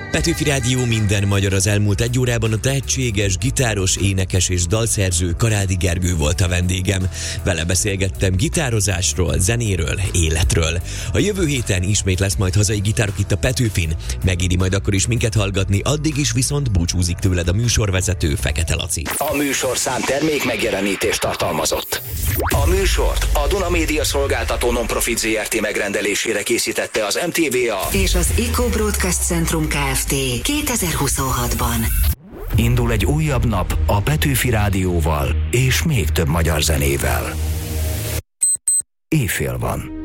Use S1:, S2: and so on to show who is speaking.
S1: Petőfi Rádió minden magyar az elmúlt egy órában. A tehetséges, gitáros, énekes és dalszerző Karádi Gergő volt a vendégem. Vele beszélgettem gitározásról, zenéről, életről. A jövő héten ismét lesz majd hazai gitárok itt a Petőfin. Megéri majd akkor is minket hallgatni, addig is viszont búcsúzik tőled a műsorvezető, Fekete Laci.
S2: A műsorszám termék megjelenítést tartalmazott. A műsort a Duna Média Szolgáltató Nonprofit Zrt. Megrendelésére készítette az MTVA
S3: és az Eco Broadcast Centrum Kft. 2026-ban.
S2: Indul egy újabb nap a Petőfi Rádióval és még több magyar zenével. Éjfél van.